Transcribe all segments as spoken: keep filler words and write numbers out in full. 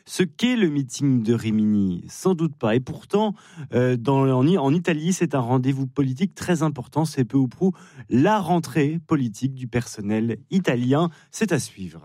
ce qu'est le meeting de Rimini? Sans doute pas. Et pourtant, euh, dans, en, en Italie, c'est un rendez-vous politique très important. C'est peu ou prou la rentrée politique du personnel italien. C'est à suivre.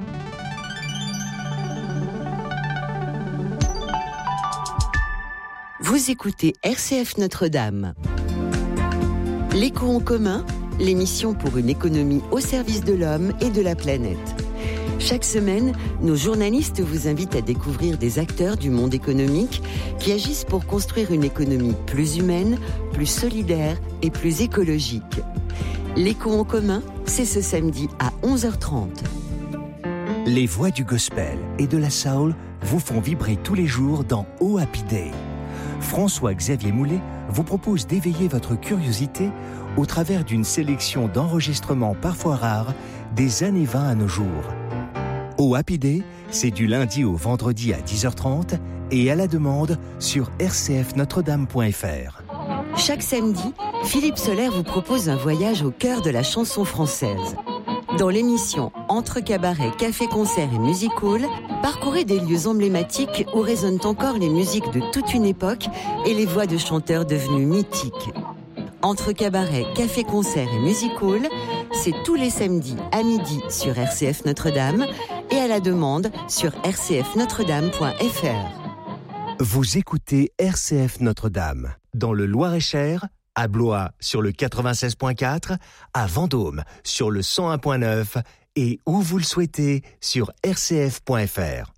Vous écoutez R C F Notre-Dame. L'écho en commun, l'émission pour une économie au service de l'homme et de la planète. Chaque semaine, nos journalistes vous invitent à découvrir des acteurs du monde économique qui agissent pour construire une économie plus humaine, plus solidaire et plus écologique. L'écho en commun, c'est ce samedi à onze heures trente. Les voix du gospel et de la soul vous font vibrer tous les jours dans Oh Happy Day. François-Xavier Moulet vous propose d'éveiller votre curiosité au travers d'une sélection d'enregistrements parfois rares des années vingt à nos jours. Oh Happy Day, c'est du lundi au vendredi à dix heures trente et à la demande sur r c f notre dame point f r. Chaque samedi, Philippe Soler vous propose un voyage au cœur de la chanson française. Dans l'émission Entre cabaret, café, concert et music hall, parcourez des lieux emblématiques où résonnent encore les musiques de toute une époque et les voix de chanteurs devenus mythiques. Entre cabaret, café, concert et music hall, c'est tous les samedis à midi sur R C F Notre-Dame et à la demande sur r c f notre dame point f r. Vous écoutez R C F Notre-Dame dans le Loir-et-Cher, à Blois sur le quatre-vingt-seize point quatre, à Vendôme sur le cent un point neuf et où vous le souhaitez sur r c f point f r.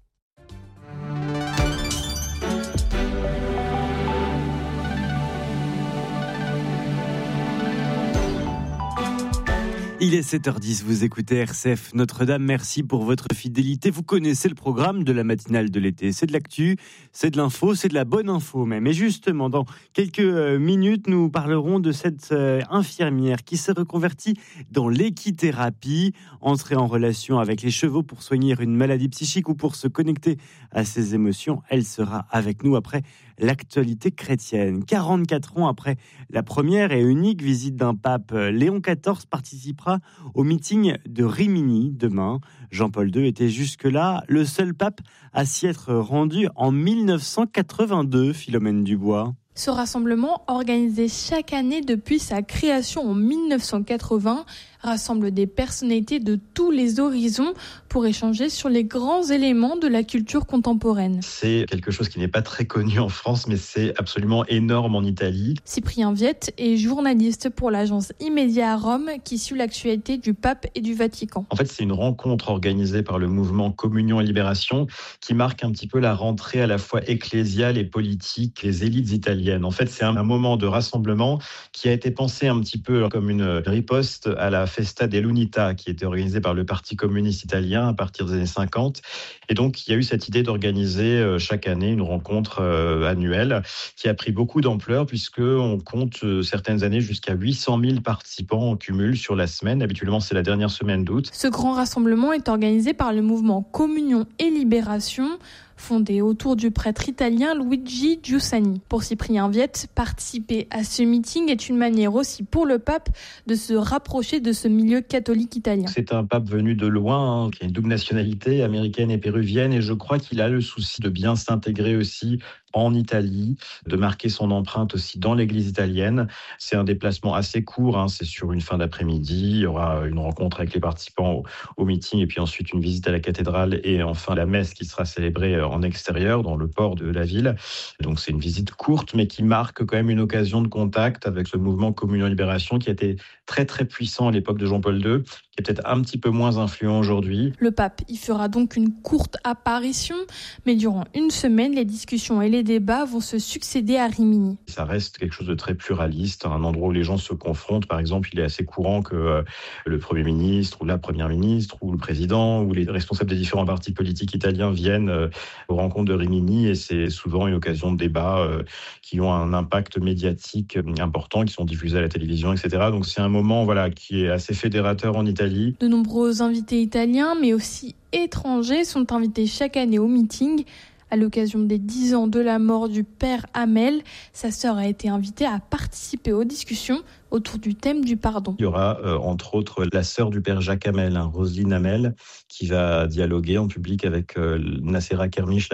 Il est sept heures dix, vous écoutez R C F Notre-Dame, merci pour votre fidélité. Vous connaissez le programme de la matinale de l'été, c'est de l'actu, c'est de l'info, c'est de la bonne info même. Et justement, dans quelques minutes, nous parlerons de cette infirmière qui s'est reconvertie dans l'équithérapie, entrée en relation avec les chevaux pour soigner une maladie psychique ou pour se connecter à ses émotions. Elle sera avec nous après l'actualité chrétienne. quarante-quatre ans après la première et unique visite d'un pape, Léon quatorze participera au meeting de Rimini demain. Jean-Paul deux était jusque-là le seul pape à s'y être rendu en mille neuf cent quatre-vingt-deux, Philomène Dubois. Ce rassemblement, organisé chaque année depuis sa création en mille neuf cent quatre-vingts, rassemble des personnalités de tous les horizons pour échanger sur les grands éléments de la culture contemporaine. C'est quelque chose qui n'est pas très connu en France, mais c'est absolument énorme en Italie. Cyprien Viette est journaliste pour l'agence Immédiat à Rome qui suit l'actualité du pape et du Vatican. En fait, c'est une rencontre organisée par le mouvement Communion et Libération qui marque un petit peu la rentrée à la fois ecclésiale et politique des élites italiennes. En fait, c'est un moment de rassemblement qui a été pensé un petit peu comme une riposte à la Festa dell'Unità qui était organisée par le Parti communiste italien à partir des années cinquante. Et donc, il y a eu cette idée d'organiser chaque année une rencontre annuelle qui a pris beaucoup d'ampleur puisqu'on compte certaines années jusqu'à huit cent mille participants en cumul sur la semaine. Habituellement, c'est la dernière semaine d'août. Ce grand rassemblement est organisé par le mouvement Communion et Libération, fondé autour du prêtre italien Luigi Giussani. Pour Cyprien Viette, participer à ce meeting est une manière aussi pour le pape de se rapprocher de ce milieu catholique italien. C'est un pape venu de loin, hein, qui a une double nationalité, américaine et péruvienne, et je crois qu'il a le souci de bien s'intégrer aussi en Italie, de marquer son empreinte aussi dans l'église italienne. C'est un déplacement assez court, hein, c'est sur une fin d'après-midi, il y aura une rencontre avec les participants au, au meeting et puis ensuite une visite à la cathédrale et enfin la messe qui sera célébrée en extérieur dans le port de la ville. Donc c'est une visite courte mais qui marque quand même une occasion de contact avec ce mouvement Communion Libération qui a été très très puissant à l'époque de Jean-Paul deux, qui est peut-être un petit peu moins influent aujourd'hui. Le pape y fera donc une courte apparition, mais durant une semaine, les discussions et les débats vont se succéder à Rimini. Ça reste quelque chose de très pluraliste, un endroit où les gens se confrontent. Par exemple, il est assez courant que euh, le Premier ministre ou la Première ministre ou le président ou les responsables des différents partis politiques italiens viennent euh, aux rencontres de Rimini et c'est souvent une occasion de débats euh, qui ont un impact médiatique important, qui sont diffusés à la télévision, et cetera. Donc c'est un moment voilà, qui est assez fédérateur en Italie. De nombreux invités italiens, mais aussi étrangers, sont invités chaque année au meeting. À l'occasion des dix ans de la mort du père Hamel, sa sœur a été invitée à participer aux discussions autour du thème du pardon. Il y aura euh, entre autres la sœur du père Jacques Hamel, hein, Roselyne Hamel, qui va dialoguer en public avec euh, Nacera Kermiche,